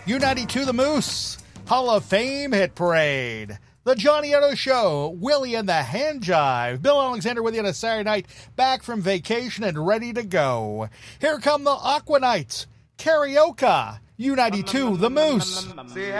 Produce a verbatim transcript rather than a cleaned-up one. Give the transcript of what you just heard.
U ninety-two The Moose, Hall of Fame Hit Parade, The Johnny Otto Show, Willie and the Hand Jive, Bill Alexander with you on a Saturday night, back from vacation and ready to go. Here come the Aqua Nights, Karaoke, U ninety-two The Moose.